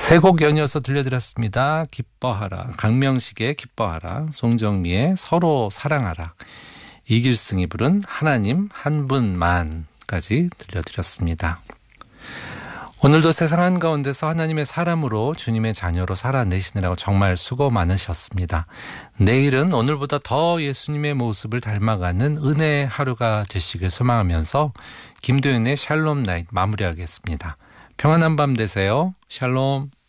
세 곡 연이어서 들려드렸습니다. 기뻐하라, 강명식의 기뻐하라, 송정미의 서로 사랑하라, 이길승이 부른 하나님 한 분만까지 들려드렸습니다. 오늘도 세상 한가운데서 하나님의 사람으로 주님의 자녀로 살아내시느라고 정말 수고 많으셨습니다. 내일은 오늘보다 더 예수님의 모습을 닮아가는 은혜의 하루가 되시길 소망하면서 김도윤의 샬롬 나잇 마무리하겠습니다. 평안한 밤 되세요. 샬롬.